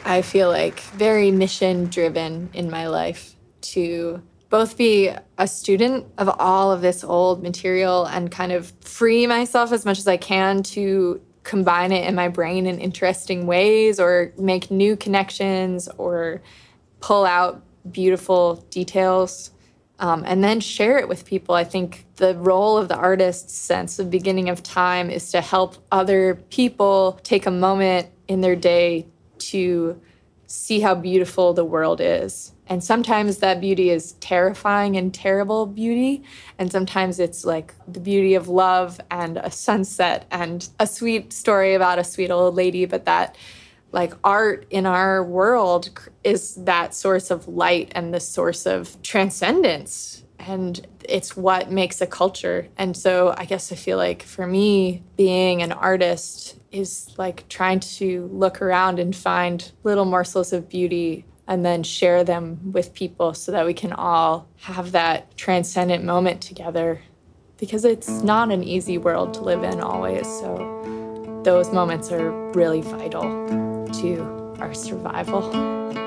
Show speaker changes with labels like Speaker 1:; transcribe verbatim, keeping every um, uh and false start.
Speaker 1: I feel like very mission driven in my life to both be a student of all of this old material and kind of free myself as much as I can to combine it in my brain in interesting ways or make new connections or pull out beautiful details, um, and then share it with people. I think the role of the artist since the beginning of time is to help other people take a moment in their day to see how beautiful the world is. And sometimes that beauty is terrifying and terrible beauty. And sometimes it's like the beauty of love and a sunset and a sweet story about a sweet old lady. But that, like, art in our world is that source of light and the source of transcendence. And it's what makes a culture. And so I guess I feel like for me, being an artist is like trying to look around and find little morsels of beauty and then share them with people so that we can all have that transcendent moment together. Because it's not an easy world to live in always. So those moments are really vital to our survival.